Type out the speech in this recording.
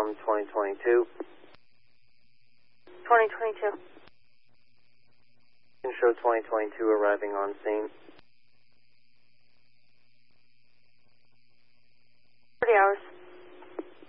confirm 2022. 2022. Can show 2022 arriving on scene.